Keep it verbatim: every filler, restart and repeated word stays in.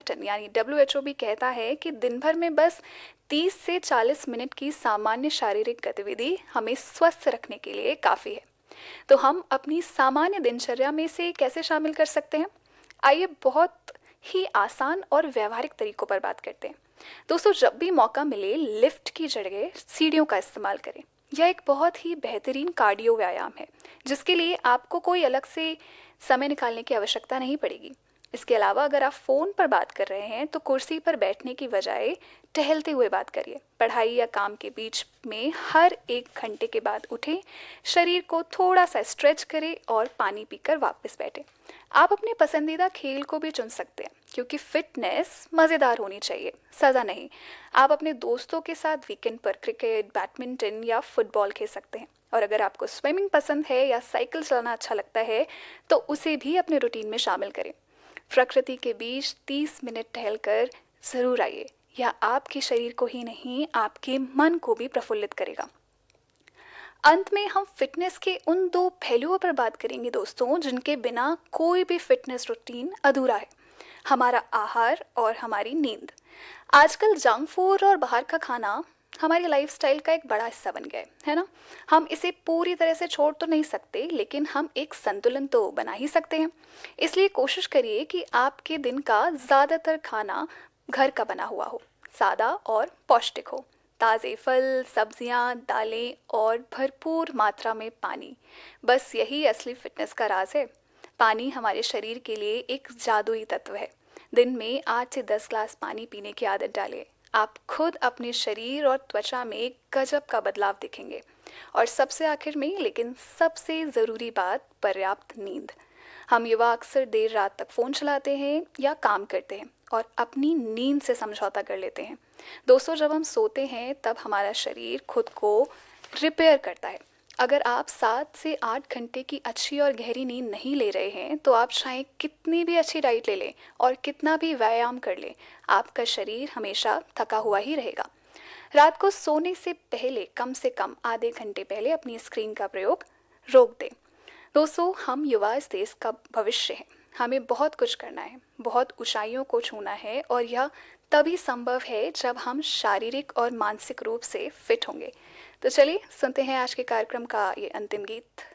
यानी W H O भी कहता है कि दिन भर में बस तीस से चालीस मिनट की सामान्य शारीरिक गतिविधि हमें स्वस्थ रखने के लिए काफ़ी है। तो हम अपनी सामान्य दिनचर्या में से कैसे शामिल कर सकते हैं? आइए बहुत ही आसान और व्यवहारिक तरीकों पर बात करते हैं। दोस्तों, जब भी मौका मिले लिफ्ट की जगह सीढ़ियों का इस्तेमाल करें। यह एक बहुत ही बेहतरीन कार्डियो व्यायाम है जिसके लिए आपको कोई अलग से समय निकालने की आवश्यकता नहीं पड़ेगी। इसके अलावा अगर आप फ़ोन पर बात कर रहे हैं तो कुर्सी पर बैठने की बजाय टहलते हुए बात करिए। पढ़ाई या काम के बीच में हर एक घंटे के बाद उठें, शरीर को थोड़ा सा स्ट्रेच करें और पानी पीकर वापस बैठें। आप अपने पसंदीदा खेल को भी चुन सकते हैं क्योंकि फिटनेस मज़ेदार होनी चाहिए, सज़ा नहीं। आप अपने दोस्तों के साथ वीकेंड पर क्रिकेट, बैडमिंटन या फुटबॉल खेल सकते हैं। और अगर आपको स्विमिंग पसंद है या साइकिल चलाना अच्छा लगता है तो उसे भी अपने रूटीन में शामिल करें। प्रकृति के बीच तीस मिनट टहलकर ज़रूर आइए। यह आपके शरीर को ही नहीं, आपके मन को भी प्रफुल्लित करेगा। अंत में हम फिटनेस के उन दो पहलुओं पर बात करेंगे दोस्तों, जिनके बिना कोई भी फिटनेस रूटीन अधूरा है। हमारा आहार और हमारी नींद। आजकल जंक फूड और बाहर का खाना हमारी लाइफस्टाइल का एक बड़ा हिस्सा बन गया है है ना। हम इसे पूरी तरह से छोड़ तो नहीं सकते, लेकिन हम एक संतुलन तो बना ही सकते हैं। इसलिए कोशिश करिए कि आपके दिन का ज़्यादातर खाना घर का बना हुआ हो, सादा और पौष्टिक हो। ताज़े फल, सब्जियां, दालें और भरपूर मात्रा में पानी। बस यही असली फिटनेस का राज है। पानी हमारे शरीर के लिए एक जादुई तत्व है। दिन में आठ से दस ग्लास पानी पीने की आदत डालें। आप खुद अपने शरीर और त्वचा में गजब का बदलाव देखेंगे। और सबसे आखिर में, लेकिन सबसे ज़रूरी बात, पर्याप्त नींद। हम युवा अक्सर देर रात तक फ़ोन चलाते हैं या काम करते हैं और अपनी नींद से समझौता कर लेते हैं। दोस्तों, जब हम सोते हैं तब हमारा शरीर खुद को रिपेयर करता है। अगर आप सात से आठ घंटे की अच्छी और गहरी नींद नहीं ले रहे हैं तो आप चाहे कितनी भी अच्छी डाइट ले लें और कितना भी व्यायाम कर लें, आपका शरीर हमेशा थका हुआ ही रहेगा। रात को सोने से पहले कम से कम आधे घंटे पहले अपनी स्क्रीन का प्रयोग रोक दें। दोस्तों, हम युवा इस देश का भविष्य हैं। हमें बहुत कुछ करना है, बहुत ऊंचाइयों को छूना है और यह तभी संभव है जब हम शारीरिक और मानसिक रूप से फिट होंगे। तो चलिए सुनते हैं आज के कार्यक्रम का ये अंतिम गीत।